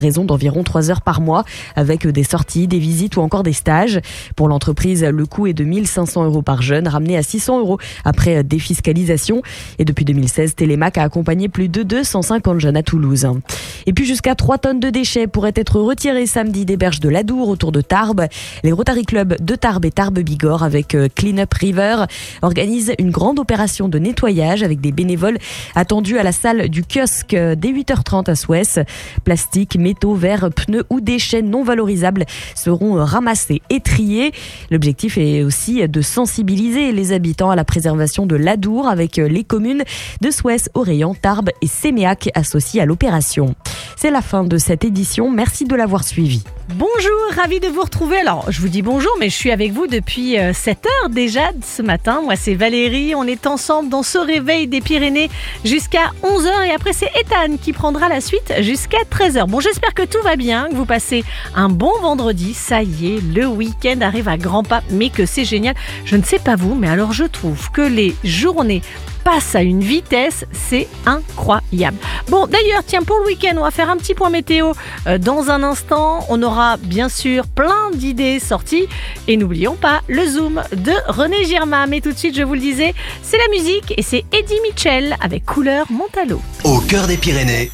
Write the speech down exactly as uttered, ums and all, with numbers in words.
raison d'environ trois heures par mois avec des sorties, des visites ou encore des stages. Pour l'entreprise, le coût est de mille cinq cents euros par jeune, ramené à six cents euros après défiscalisation. Et depuis deux mille seize, Télémac a accompagné plus de deux cent cinquante jeunes à Toulouse. Et puis jusqu'à trois tonnes de déchets pourraient être retirés samedi des berges de l'Adour autour de Tarbes. Les Rotary Club de Tarbes et Tarbes-Bigorre avec Clean Up River organisent une grande opération de nettoyage avec des bénévoles attendus à la salle du kiosque dès huit heures trente à Souesse. Plastique, métaux, verres, pneus ou déchets non valorisables seront ramassés et triés. L'objectif est aussi de sensibiliser les habitants à la préservation de l'Adour avec les communes de Souesse, Orléans, Tarbes et Séméac associées à l'opération. C'est la fin de cette édition. Merci de l'avoir suivi. Bonjour, ravi de vous retrouver. Alors, je vous dis bonjour, mais je suis avec vous depuis sept heures déjà ce matin. Moi, c'est Valérie. On est ensemble dans ce réveil des Pyrénées jusqu'à onze heures. Et après, c'est Ethan qui prendra la suite jusqu'à treize heures. Bon, j'espère que tout va bien, que vous passez un bon vendredi. Ça y est, le week-end arrive à grands pas, mais que c'est génial. Je ne sais pas vous, mais alors je trouve que les journées passe à une vitesse, c'est incroyable. Bon, d'ailleurs, tiens, pour le week-end, on va faire un petit point météo euh, dans un instant. On aura bien sûr plein d'idées sorties. Et n'oublions pas le Zoom de René Girma. Mais tout de suite, je vous le disais, c'est la musique et c'est Eddie Mitchell avec Couleur Montalo. Au cœur des Pyrénées,